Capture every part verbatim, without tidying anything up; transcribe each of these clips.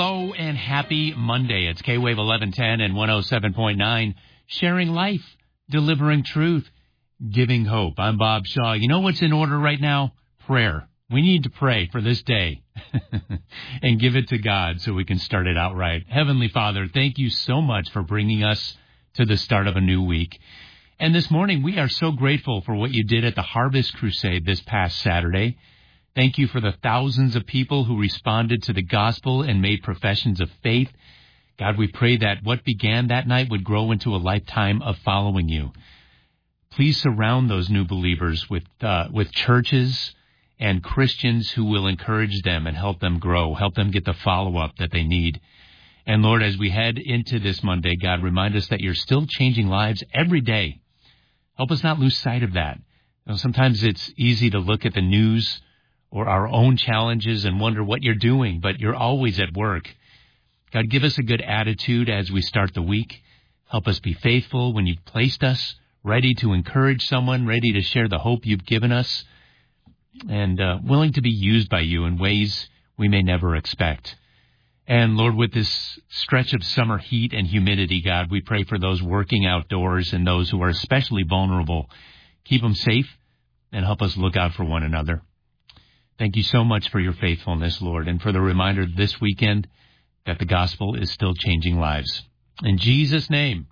Hello and happy Monday. It's K-Wave eleven ten and one oh seven point nine, sharing life, delivering truth, giving hope. I'm Bob Shaw. You know what's in order right now? Prayer. We need to pray for this day and give it to God so we can start it out right. Heavenly Father, thank you so much for bringing us to the start of a new week. And this morning, we are so grateful for what you did at the Harvest Crusade this past Saturday. Thank you for the thousands of people who responded to the gospel and made professions of faith. God, we pray that what began that night would grow into a lifetime of following you. Please surround those new believers with uh, with churches and Christians who will encourage them and help them grow, help them get the follow-up that they need. And Lord, as we head into this Monday, God, remind us that you're still changing lives every day. Help us not lose sight of that. You know, sometimes it's easy to look at the news or our own challenges and wonder what you're doing, but you're always at work. God, give us a good attitude as we start the week. Help us be faithful when you've placed us, ready to encourage someone, ready to share the hope you've given us, and uh, willing to be used by you in ways we may never expect. And Lord, with this stretch of summer heat and humidity, God, we pray for those working outdoors and those who are especially vulnerable. Keep them safe and help us look out for one another. Thank you so much for your faithfulness, Lord, and for the reminder this weekend that the gospel is still changing lives. In Jesus' name,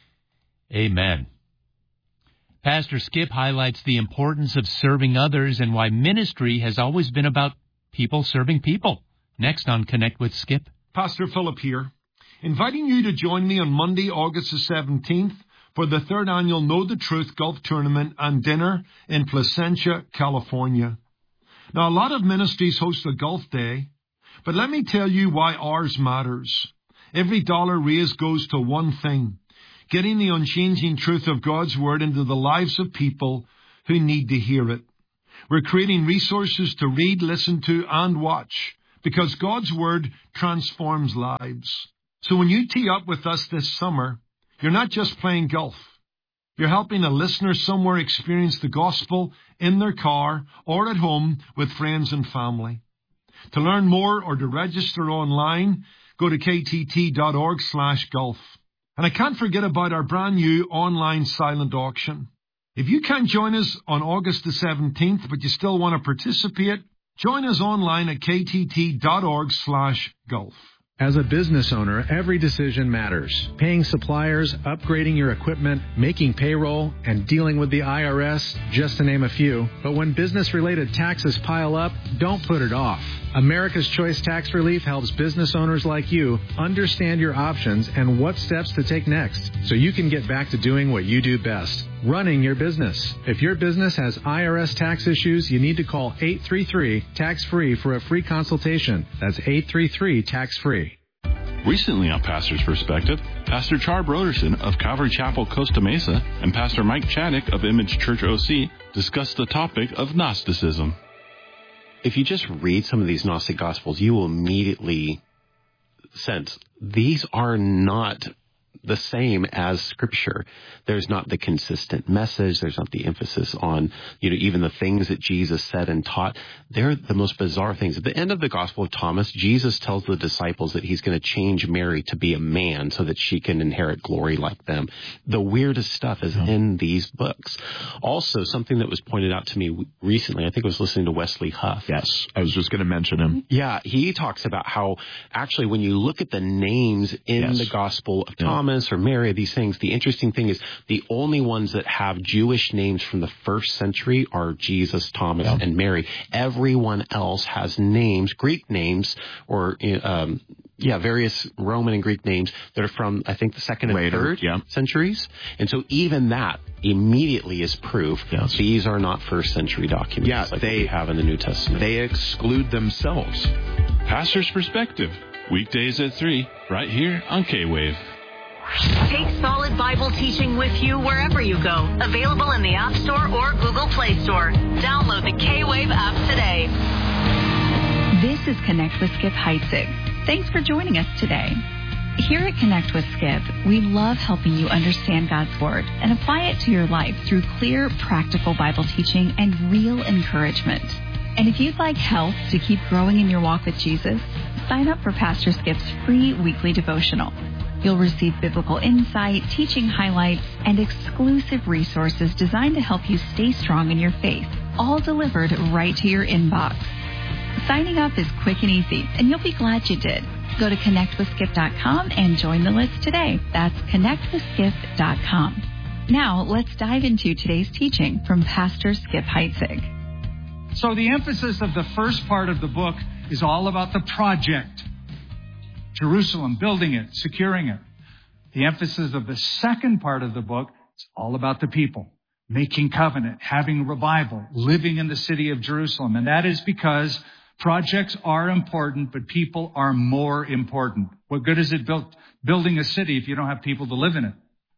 amen. Pastor Skip highlights the importance of serving others and why ministry has always been about people serving people. Next on Connect with Skip. Pastor Philip here, inviting you to join me on Monday, August the seventeenth, for the third annual Know the Truth Golf Tournament and Dinner in Placentia, California. Now, a lot of ministries host a golf day, but let me tell you why ours matters. Every dollar raised goes to one thing, getting the unchanging truth of God's Word into the lives of people who need to hear it. We're creating resources to read, listen to, and watch, because God's Word transforms lives. So when you tee up with us this summer, you're not just playing golf. You're helping a listener somewhere experience the gospel in their car or at home with friends and family. To learn more or to register online, go to ktt.org slash golf. And I can't forget about our brand new online silent auction. If you can't join us on August the seventeenth, but you still want to participate, join us online at ktt.org slash golf. As a business owner, every decision matters. Paying suppliers, upgrading your equipment, making payroll, and dealing with the I R S, just to name a few. But when business-related taxes pile up, don't put it off. America's Choice Tax Relief helps business owners like you understand your options and what steps to take next, so you can get back to doing what you do best, running your business. If your business has I R S tax issues, you need to call eight three three, tax free for a free consultation. That's eight three three, tax free. Recently on Pastor's Perspective, Pastor Char Broderson of Calvary Chapel, Costa Mesa, and Pastor Mike Chaddick of Image Church O C discussed the topic of Gnosticism. If you just read some of these Gnostic Gospels, you will immediately sense these are not the same as Scripture. There's not the consistent message. There's not the emphasis on, you know, even the things that Jesus said and taught. They're the most bizarre things. At the end of the Gospel of Thomas, Jesus tells the disciples that he's going to change Mary to be a man so that she can inherit glory like them. The weirdest stuff is yeah. in these books. Also, something that was pointed out to me recently, I think I was listening to Wesley Huff. Yes, I was just going to mention him. Yeah, he talks about how actually when you look at the names in yes. the Gospel of yeah. Thomas, or Mary, these things, the interesting thing is the only ones that have Jewish names from the first century are Jesus, Thomas, yeah. and Mary. Everyone else has names, Greek names, or um, yeah, various Roman and Greek names that are from, I think, the second and Later, third yeah. centuries. And so even that immediately is proof yes. these are not first century documents yeah, like they, we have in the New Testament. They exclude themselves. Pastor's Perspective, weekdays at three, right here on K-Wave. Take solid Bible teaching with you wherever you go. Available in the App Store or Google Play Store. Download the K-Wave app today. This is Connect with Skip Heitzig. Thanks for joining us today. Here at Connect with Skip, we love helping you understand God's Word and apply it to your life through clear, practical Bible teaching and real encouragement. And if you'd like help to keep growing in your walk with Jesus, sign up for Pastor Skip's free weekly devotional. You'll receive biblical insight, teaching highlights, and exclusive resources designed to help you stay strong in your faith, all delivered right to your inbox. Signing up is quick and easy, and you'll be glad you did. Go to connect with skip dot com and join the list today. That's connect with skip dot com. Now, let's dive into today's teaching from Pastor Skip Heitzig. So the emphasis of the first part of the book is all about the project. Jerusalem, building it, securing it. The emphasis of the second part of the book is all about the people, making covenant, having revival, living in the city of Jerusalem. And that is because projects are important, but people are more important. What good is it built, building a city if you don't have people to live in it?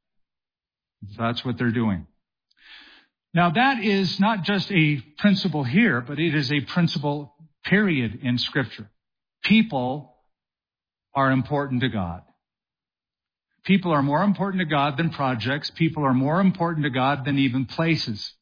So that's what they're doing. Now, that is not just a principle here, but it is a principle, period, in Scripture. People are important to God. People are more important to God than projects. People are more important to God than even places.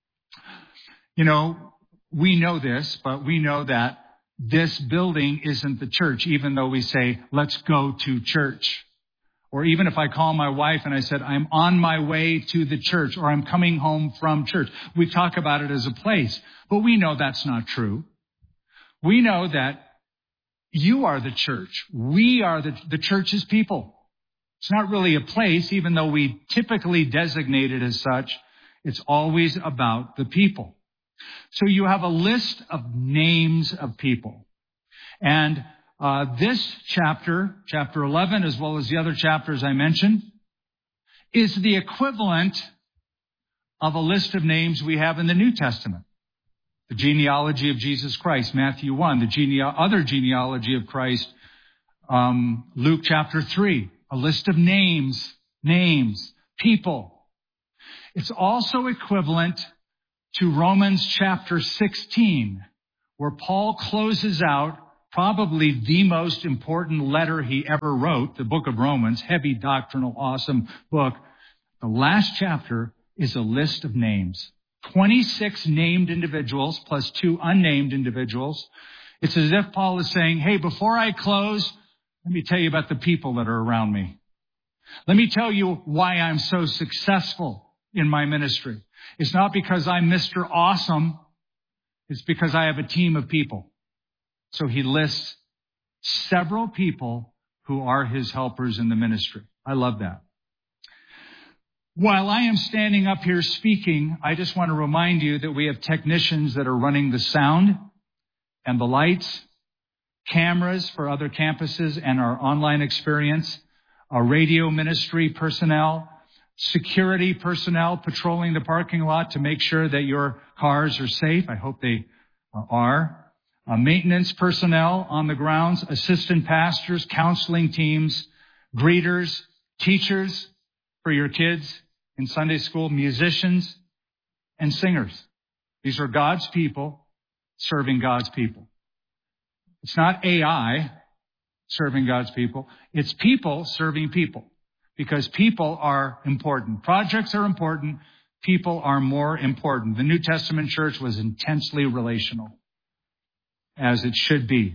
You know, we know this, but we know that this building isn't the church, even though we say, let's go to church. Or even if I call my wife and I said, I'm on my way to the church, or I'm coming home from church. We talk about it as a place, but we know that's not true. We know that you are the church. We are the, the church's people. It's not really a place, even though we typically designate it as such. It's always about the people. So you have a list of names of people. And uh, this chapter, chapter eleven, as well as the other chapters I mentioned, is the equivalent of a list of names we have in the New Testament. The genealogy of Jesus Christ, Matthew one. The gene- other genealogy of Christ, um, Luke chapter three. A list of names, names, people. It's also equivalent to Romans chapter sixteen, where Paul closes out probably the most important letter he ever wrote, the book of Romans, heavy doctrinal, awesome book. The last chapter is a list of names. twenty-six named individuals plus two unnamed individuals. It's as if Paul is saying, hey, before I close, let me tell you about the people that are around me. Let me tell you why I'm so successful in my ministry. It's not because I'm Mister Awesome. It's because I have a team of people. So he lists several people who are his helpers in the ministry. I love that. While I am standing up here speaking, I just want to remind you that we have technicians that are running the sound and the lights, cameras for other campuses and our online experience, our radio ministry personnel, security personnel patrolling the parking lot to make sure that your cars are safe. I hope they are. Uh, maintenance personnel on the grounds, assistant pastors, counseling teams, greeters, teachers for your kids in Sunday school, musicians, and singers. These are God's people serving God's people. It's not A I serving God's people. It's people serving people, because people are important. Projects are important. People are more important. The New Testament church was intensely relational, as it should be.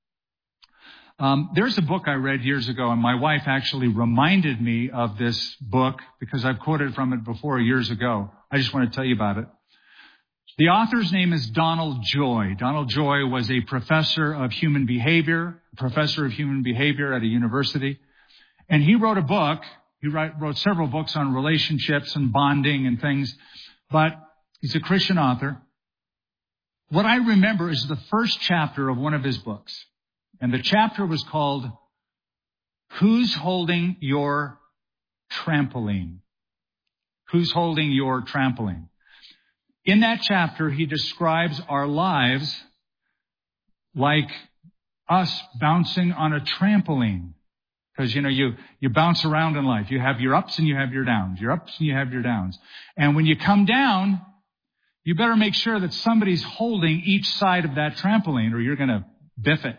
Um, there's a book I read years ago, and my wife actually reminded me of this book because I've quoted from it before years ago. I just want to tell you about it. The author's name is Donald Joy. Donald Joy was a professor of human behavior, professor of human behavior at a university. And he wrote a book. He wrote, wrote several books on relationships and bonding and things. But he's a Christian author. What I remember is the first chapter of one of his books. And the chapter was called, Who's Holding Your Trampoline? Who's Holding Your Trampoline? In that chapter, he describes our lives like us bouncing on a trampoline. Because, you know, you, you bounce around in life. You have your ups and you have your downs. Your ups and you have your downs. And when you come down, you better make sure that somebody's holding each side of that trampoline or you're going to biff it.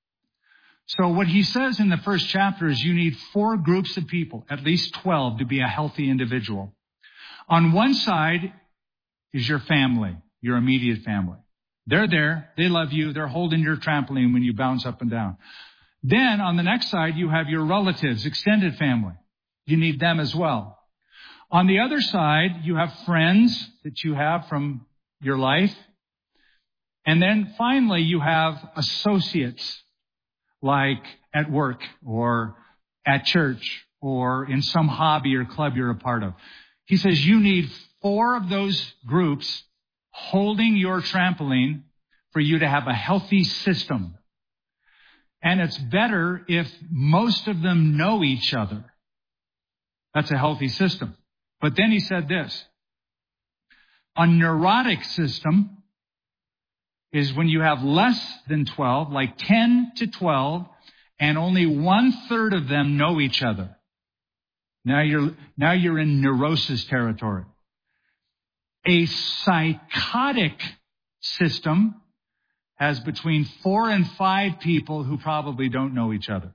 So what he says in the first chapter is you need four groups of people, at least twelve, to be a healthy individual. On one side is your family, your immediate family. They're there. They love you. They're holding your trampoline when you bounce up and down. Then on the next side, you have your relatives, extended family. You need them as well. On the other side, you have friends that you have from your life. And then finally, you have associates, like at work or at church or in some hobby or club you're a part of. He says you need four of those groups holding your trampoline for you to have a healthy system. And it's better if most of them know each other. That's a healthy system. But then he said this. A neurotic system is when you have less than twelve, like ten to twelve, and only one third of them know each other. Now you're, now you're in neurosis territory. A psychotic system has between four and five people who probably don't know each other.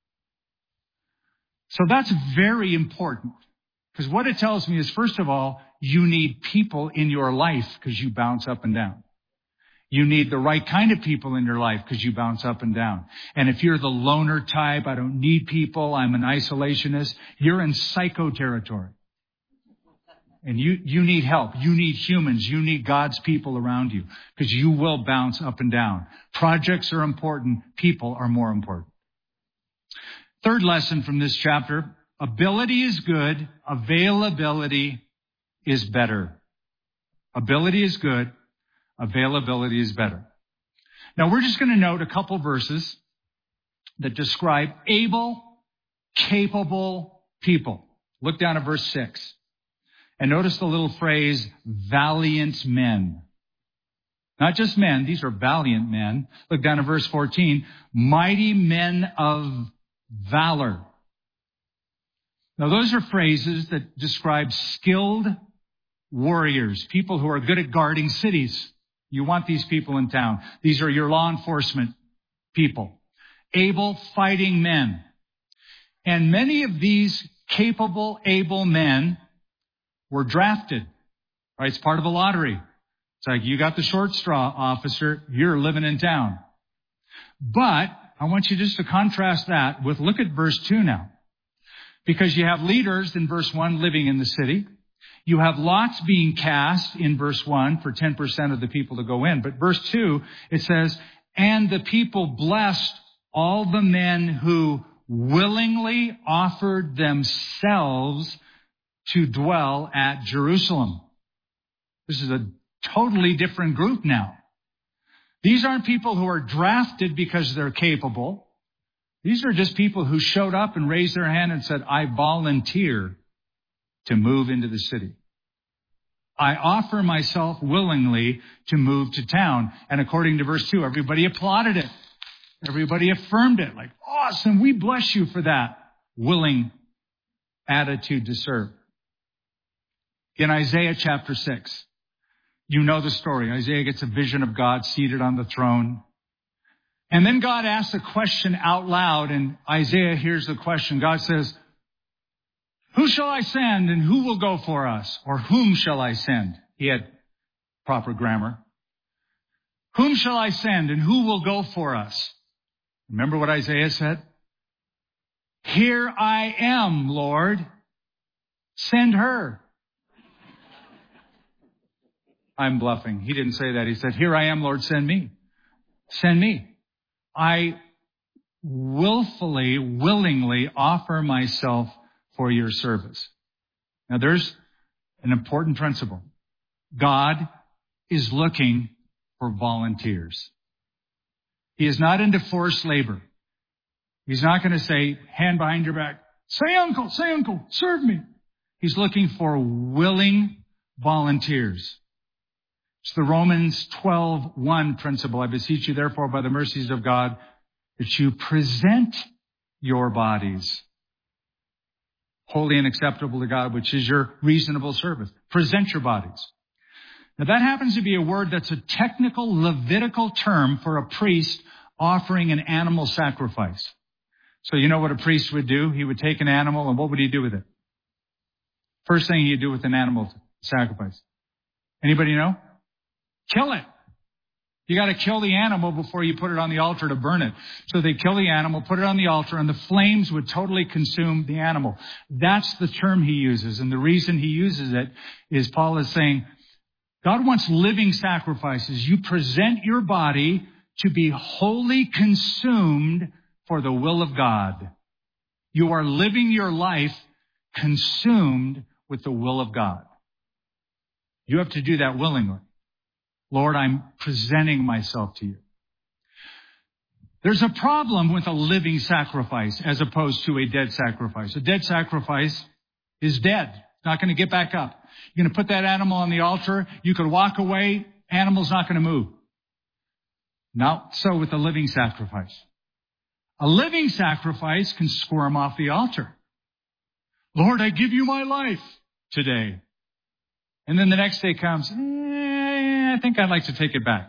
So that's very important. Because what it tells me is, first of all, you need people in your life because you bounce up and down. You need the right kind of people in your life because you bounce up and down. And if you're the loner type, I don't need people, I'm an isolationist, you're in psycho territory. And you, you need help. You need humans. You need God's people around you because you will bounce up and down. Projects are important. People are more important. Third lesson from this chapter, ability is good. Availability is better. Ability is good. Availability is better. Now we're just going to note a couple verses that describe able, capable people. Look down at verse six. And notice the little phrase, valiant men. Not just men, these are valiant men. Look down at verse fourteen. Mighty men of valor. Now those are phrases that describe skilled warriors, people who are good at guarding cities. You want these people in town. These are your law enforcement people. Able fighting men. And many of these capable, able men were drafted. Right? It's part of a lottery. It's like, you got the short straw, officer. You're living in town. But I want you just to contrast that with, look at verse two now. Because you have leaders in verse one living in the city. You have lots being cast in verse one for ten percent of the people to go in. But verse two, it says, and the people blessed all the men who willingly offered themselves to dwell at Jerusalem. This is a totally different group now. These aren't people who are drafted because they're capable. These are just people who showed up and raised their hand and said, I volunteer to move into the city. I offer myself willingly to move to town. And according to verse two, everybody applauded it. Everybody affirmed it. Like, awesome, we bless you for that willing attitude to serve. In Isaiah chapter six, you know the story. Isaiah gets a vision of God seated on the throne. And then God asks a question out loud, and Isaiah hears the question. God says, who shall I send and who will go for us? Or whom shall I send? He had proper grammar. Whom shall I send and who will go for us? Remember what Isaiah said? Here I am, Lord. Send her. I'm bluffing. He didn't say that. He said, here I am, Lord, send me. Send me. I willfully, willingly offer myself for your service. Now there's an important principle. God is looking for volunteers. He is not into forced labor. He's not going to say, hand behind your back, say uncle, say uncle, serve me. He's looking for willing volunteers. It's the Romans twelve one principle. I beseech you, therefore, by the mercies of God, that you present your bodies holy and acceptable to God, which is your reasonable service. Present your bodies. Now that happens to be a word that's a technical Levitical term for a priest offering an animal sacrifice. So you know what a priest would do? He would take an animal, and what would he do with it? First thing he'd do with an animal sacrifice. Anybody know? Kill it. You got to kill the animal before you put it on the altar to burn it. So they kill the animal, put it on the altar, and the flames would totally consume the animal. That's the term he uses. And the reason he uses it is Paul is saying, God wants living sacrifices. You present your body to be wholly consumed for the will of God. You are living your life consumed with the will of God. You have to do that willingly. Lord, I'm presenting myself to you. There's a problem with a living sacrifice as opposed to a dead sacrifice. A dead sacrifice is dead. It's not going to get back up. You're going to put that animal on the altar. You could walk away. Animal's not going to move. Not so with a living sacrifice. A living sacrifice can squirm off the altar. Lord, I give you my life today. And then the next day comes, eh, I think I'd like to take it back.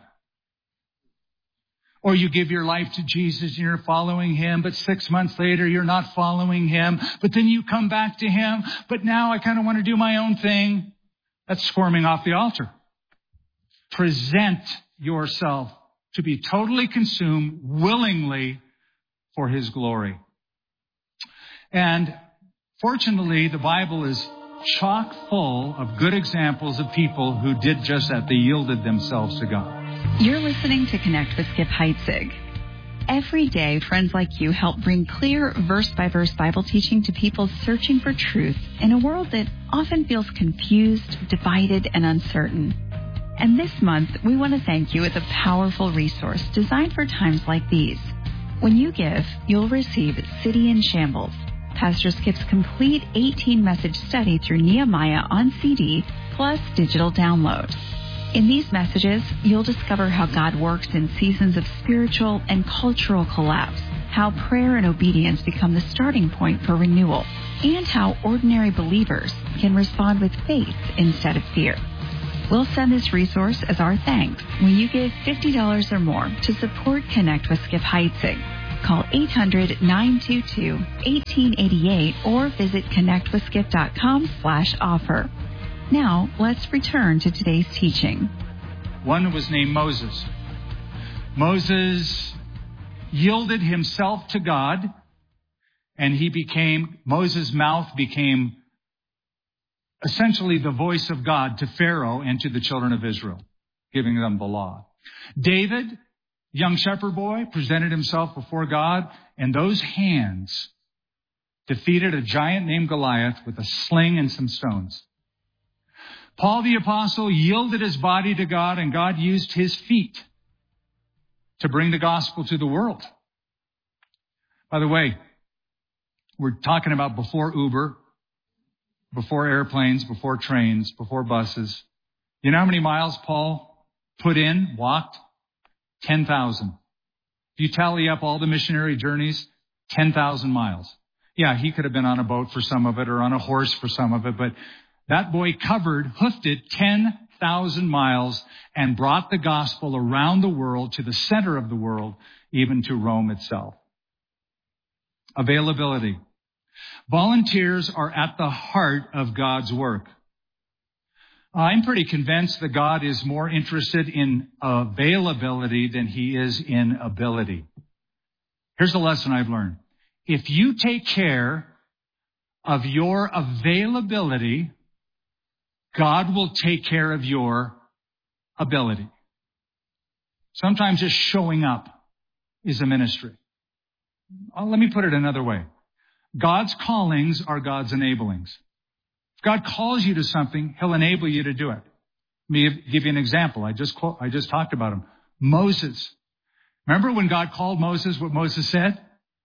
Or you give your life to Jesus and you're following him, but six months later you're not following him. But then you come back to him, but now I kind of want to do my own thing. That's squirming off the altar. Present yourself to be totally consumed willingly for his glory. And fortunately, the Bible is chock full of good examples of people who did just that. They yielded themselves to God. You're listening to Connect with Skip Heitzig. Every day, friends like you help bring clear verse-by-verse Bible teaching to people searching for truth in a world that often feels confused, divided, and uncertain. And this month, we want to thank you with a powerful resource designed for times like these. When you give, you'll receive City in Shambles, Pastor Skip's complete eighteen-message study through Nehemiah on C D, plus digital download. In these messages, you'll discover how God works in seasons of spiritual and cultural collapse, how prayer and obedience become the starting point for renewal, and how ordinary believers can respond with faith instead of fear. We'll send this resource as our thanks when you give fifty dollars or more to support Connect with Skip Heitzig. Call eight hundred, nine two two, one eight eight eight or visit connectwithskip.com slash offer. Now, let's return to today's teaching. One was named Moses. Moses yielded himself to God, and he became, Moses' mouth became essentially the voice of God to Pharaoh and to the children of Israel, giving them the law. David, young shepherd boy, presented himself before God, and those hands defeated a giant named Goliath with a sling and some stones. Paul the apostle yielded his body to God, and God used his feet to bring the gospel to the world. By the way, we're talking about before Uber, before airplanes, before trains, before buses. You know how many miles Paul put in, walked? ten thousand. If you tally up all the missionary journeys, ten thousand miles. Yeah, he could have been on a boat for some of it or on a horse for some of it, but that boy covered, hoofed it ten thousand miles and brought the gospel around the world to the center of the world, even to Rome itself. Availability. Volunteers are at the heart of God's work. I'm pretty convinced that God is more interested in availability than he is in ability. Here's the lesson I've learned. If you take care of your availability, God will take care of your ability. Sometimes just showing up is a ministry. Oh, let me put it another way. God's callings are God's enablings. If God calls you to something, he'll enable you to do it. Let me give you an example. I just quote, I just talked about him. Moses. Remember when God called Moses, what Moses said?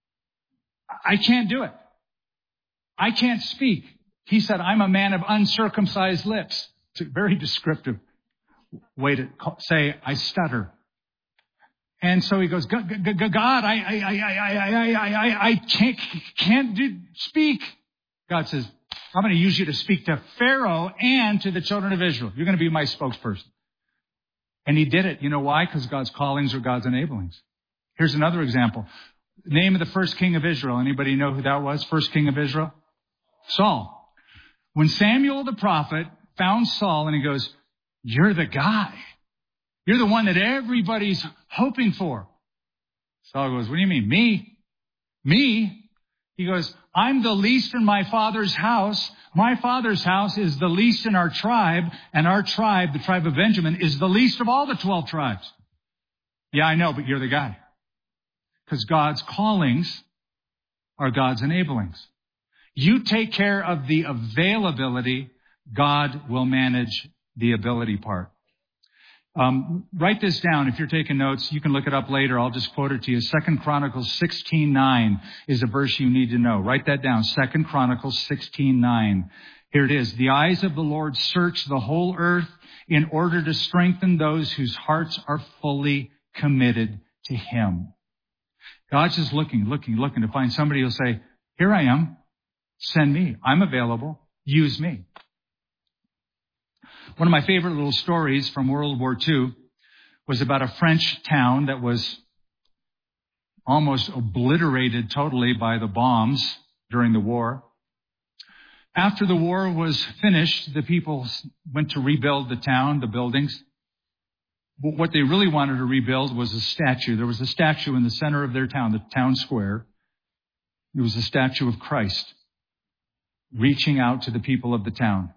I can't do it. I can't speak. He said, I'm a man of uncircumcised lips. It's a very descriptive way to say I stutter. And so he goes, God, I, I, I, I, I, I, I, I can't, can't do, speak. God says, I'm going to use you to speak to Pharaoh and to the children of Israel. You're going to be my spokesperson. And he did it. You know why? Because God's callings are God's enablings. Here's another example. The name of the first king of Israel. Anybody know who that was? First king of Israel? Saul. When Samuel the prophet found Saul and he goes, you're the guy. You're the one that everybody's hoping for. Saul goes, what do you mean? Me? Me? He goes, I'm the least in my father's house. My father's house is the least in our tribe, and our tribe, the tribe of Benjamin, is the least of all the twelve tribes. Yeah, I know, but you're the guy. Because God's callings are God's enablings. You take care of the availability, God will manage the ability part. Um, write this down. If you're taking notes, you can look it up later. I'll just quote it to you. Second Chronicles sixteen nine is a verse you need to know. Write that down. Second Chronicles sixteen nine. Here it is. The eyes of the Lord search the whole earth in order to strengthen those whose hearts are fully committed to Him. God's just looking, looking, looking to find somebody who'll say, here I am. Send me. I'm available. Use me. One of my favorite little stories from World War Two was about a French town that was almost obliterated totally by the bombs during the war. After the war was finished, the people went to rebuild the town, the buildings. But what they really wanted to rebuild was a statue. There was a statue in the center of their town, the town square. It was a statue of Christ reaching out to the people of the town.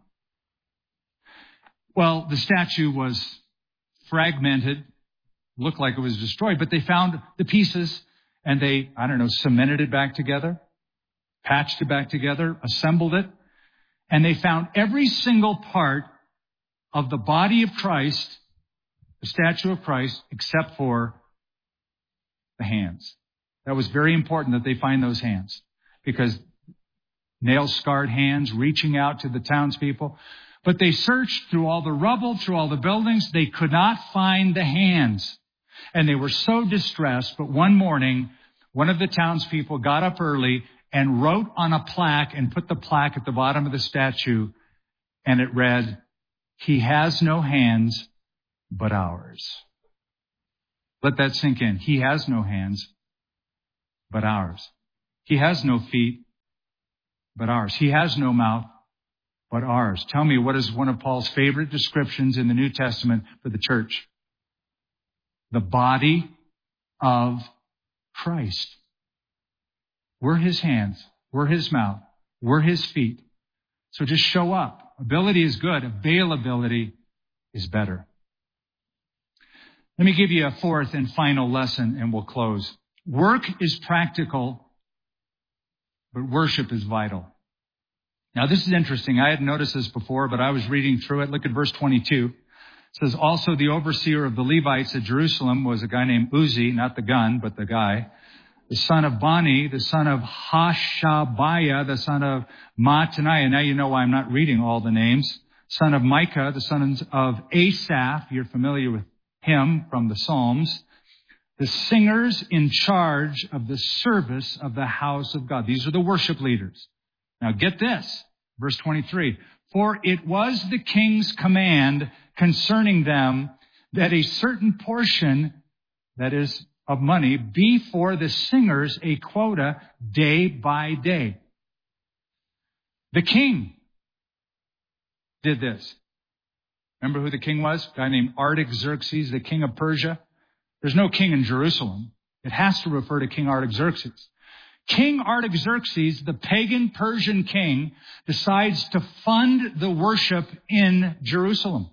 Well, the statue was fragmented, looked like it was destroyed, but they found the pieces and they, I don't know, cemented it back together, patched it back together, assembled it, and they found every single part of the body of Christ, the statue of Christ, except for the hands. That was very important that they find those hands, because nail-scarred hands reaching out to the townspeople. But they searched through all the rubble, through all the buildings. They could not find the hands. And they were so distressed. But one morning, one of the townspeople got up early and wrote on a plaque and put the plaque at the bottom of the statue. And it read, He has no hands but ours. Let that sink in. He has no hands but ours. He has no feet but ours. He has no mouth but ours. Tell me, what is one of Paul's favorite descriptions in the New Testament for the church? The body of Christ. We're His hands. We're His mouth. We're His feet. So just show up. Ability is good. Availability is better. Let me give you a fourth and final lesson and we'll close. Work is practical, but worship is vital. Now, this is interesting. I hadn't noticed this before, but I was reading through it. Look at verse twenty-two. It says, also the overseer of the Levites at Jerusalem was a guy named Uzi, not the gun, but the guy, the son of Bani, the son of Hashabiah, the son of Mattaniah. Now you know why I'm not reading all the names. Son of Micah, the son of Asaph. You're familiar with him from the Psalms. The singers in charge of the service of the house of God. These are the worship leaders. Now get this, verse twenty-three. For it was the king's command concerning them that a certain portion, that is of money, be for the singers a quota day by day. The king did this. Remember who the king was? A guy named Artaxerxes, the king of Persia. There's no king in Jerusalem. It has to refer to King Artaxerxes. King Artaxerxes, the pagan Persian king, decides to fund the worship in Jerusalem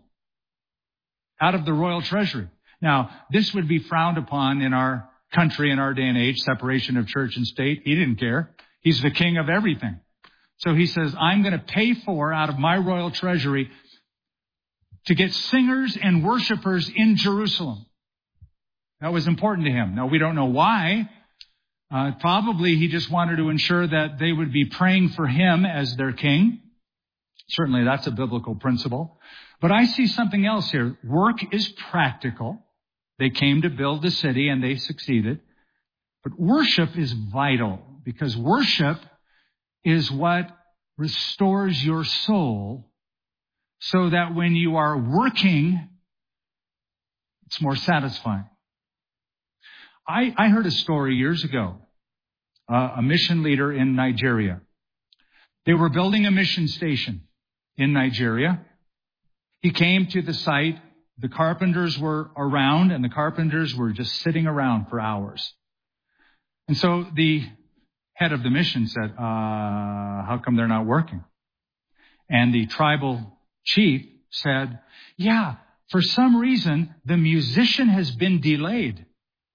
out of the royal treasury. Now, this would be frowned upon in our country in our day and age, separation of church and state. He didn't care. He's the king of everything. So he says, I'm going to pay for out of my royal treasury to get singers and worshipers in Jerusalem. That was important to him. Now, we don't know why. Uh, probably he just wanted to ensure that they would be praying for him as their king. Certainly that's a biblical principle. But I see something else here. Work is practical. They came to build the city and they succeeded. But worship is vital because worship is what restores your soul so that when you are working, it's more satisfying. I, I heard a story years ago, uh, a mission leader in Nigeria. They were building a mission station in Nigeria. He came to the site the carpenters were around, and the carpenters were just sitting around for hours. And so the head of the mission said, uh, how come they're not working? And the tribal chief said, yeah, for some reason, the musician has been delayed.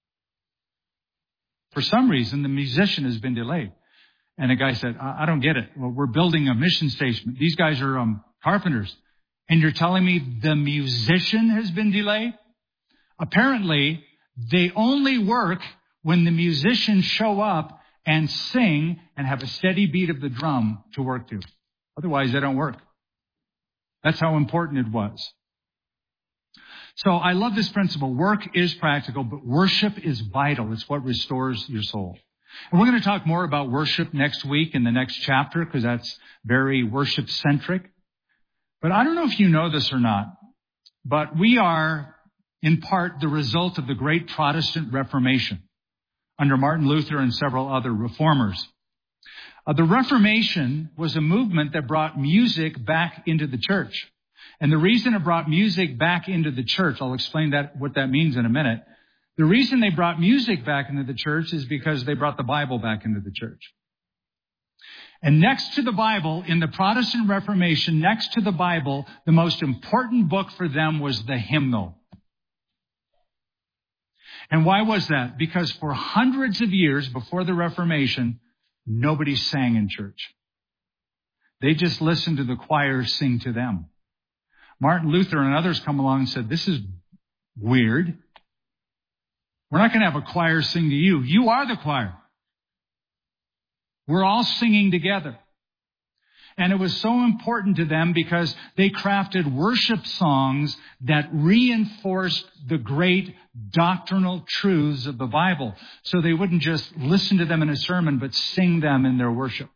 For some reason, the musician has been delayed. And the guy said, I, I don't get it. Well, we're building a mission station. These guys are um, carpenters. And you're telling me the musician has been delayed? Apparently, they only work when the musicians show up and sing and have a steady beat of the drum to work to. Otherwise, they don't work. That's how important it was. So I love this principle. Work is practical, but worship is vital. It's what restores your soul. And we're going to talk more about worship next week in the next chapter because that's very worship-centric. But I don't know if you know this or not, but we are, in part, the result of the great Protestant Reformation under Martin Luther and several other reformers. Uh, the Reformation was a movement that brought music back into the church. And the reason it brought music back into the church, I'll explain that what that means in a minute. The reason they brought music back into the church is because they brought the Bible back into the church. And next to the Bible, in the Protestant Reformation, next to the Bible, the most important book for them was the hymnal. And why was that? Because for hundreds of years before the Reformation, nobody sang in church. They just listened to the choir sing to them. Martin Luther and others come along and said, this is weird. We're not going to have a choir sing to you. You are the choir. We're all singing together. And it was so important to them because they crafted worship songs that reinforced the great doctrinal truths of the Bible. So they wouldn't just listen to them in a sermon, but sing them in their worship.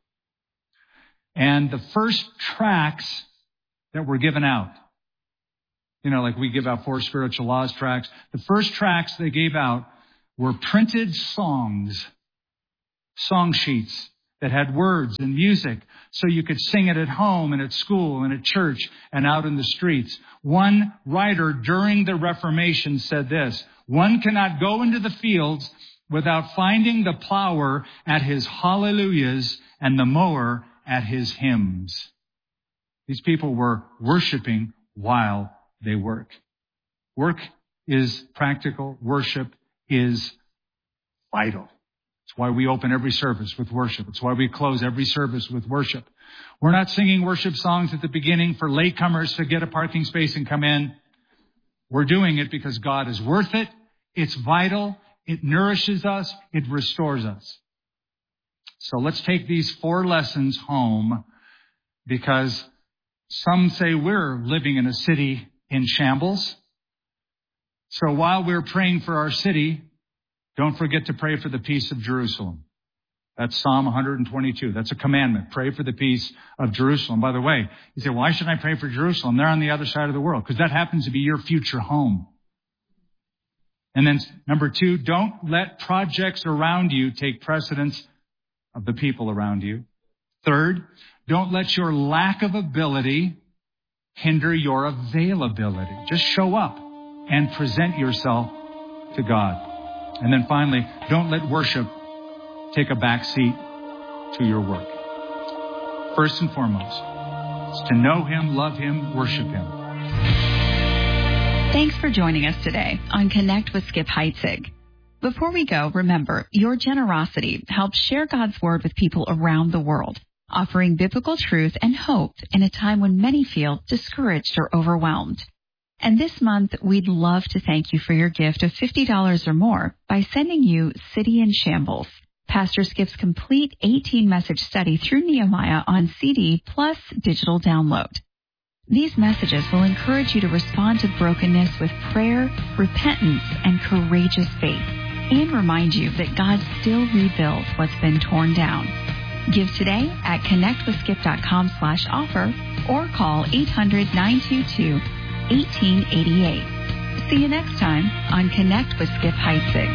And the first tracts that were given out, you know, like we give out four spiritual laws tracts. The first tracts they gave out were printed songs, song sheets that had words and music so you could sing it at home and at school and at church and out in the streets. One writer during the Reformation said this, one cannot go into the fields without finding the plower at his hallelujahs and the mower at his hymns. These people were worshiping while they work. Work is practical. Worship is vital. It's why we open every service with worship. It's why we close every service with worship. We're not singing worship songs at the beginning for latecomers to get a parking space and come in. We're doing it because God is worth it. It's vital. It nourishes us. It restores us. So let's take these four lessons home because some say we're living in a city in shambles. So while we're praying for our city, don't forget to pray for the peace of Jerusalem. That's Psalm one twenty-two. That's a commandment. Pray for the peace of Jerusalem. By the way, you say, why should I pray for Jerusalem? They're on the other side of the world. Because that happens to be your future home. And then number two, don't let projects around you take precedence of the people around you. Third, don't let your lack of ability hinder your availability. Just show up and present yourself to God. And then finally, don't let worship take a back seat to your work. First and foremost, it's to know Him, love Him, worship Him. Thanks for joining us today on Connect with Skip Heitzig. Before we go, remember, your generosity helps share God's Word with people around the world, offering biblical truth and hope in a time when many feel discouraged or overwhelmed. And this month, we'd love to thank you for your gift of fifty dollars or more by sending you City in Shambles, Pastor Skip's complete eighteen-message study through Nehemiah on C D plus digital download. These messages will encourage you to respond to brokenness with prayer, repentance, and courageous faith, and remind you that God still rebuilds what's been torn down. Give today at connectwithskip.com slash offer or call eight hundred, nine two two, eighteen eighty-eight. See you next time on Connect with Skip Heitzig.